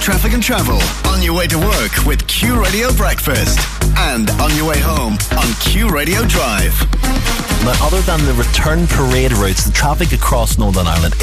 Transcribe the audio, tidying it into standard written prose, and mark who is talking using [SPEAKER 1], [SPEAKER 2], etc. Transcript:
[SPEAKER 1] traffic and travel on your way to work with Q Radio Breakfast and on your way home on Q Radio Drive.
[SPEAKER 2] Now, other than the return parade routes, the traffic across Northern Ireland